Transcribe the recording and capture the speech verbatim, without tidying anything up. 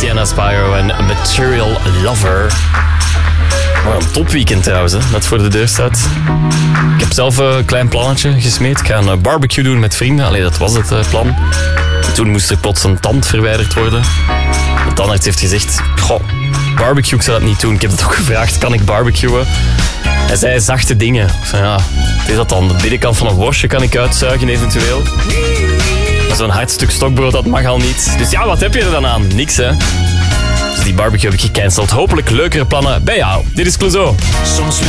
Sienna Spyro en Material Lover. Wat een topweekend trouwens, hè, dat voor de deur staat. Ik heb zelf een klein plannetje gesmeed. Ik ga een barbecue doen met vrienden. Allee, dat was het uh, plan. En toen moest er plots een tand verwijderd worden. De tandarts heeft gezegd, goh, barbecue, ik zou dat niet doen. Ik heb het ook gevraagd, kan ik barbecuen? Hij zei zachte dingen. Ik zei, ja, wat is dat dan? De binnenkant van een worstje kan ik uitzuigen eventueel. Maar zo'n hard stuk stokbrood, dat mag al niet. Dus ja, wat heb je er dan aan? Niks, hè? Dus die barbecue heb ik gecanceld. Hopelijk leukere plannen bij jou. Dit is Clouseau. Soms wil